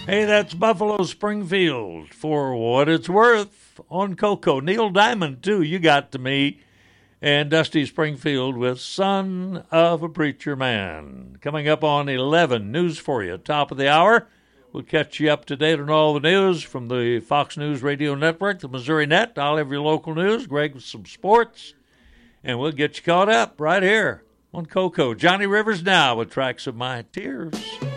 Hey, that's Buffalo Springfield for what it's worth on Coco. Neil Diamond, too, you got to me. And Dusty Springfield with Son of a Preacher Man. Coming up on 11, news for you, top of the hour. We'll catch you up to date on all the news from the Fox News Radio Network, the Missouri Net. I'll have your local news, Greg with some sports, and we'll get you caught up right here on Coco. Johnny Rivers now with Tracks of My Tears.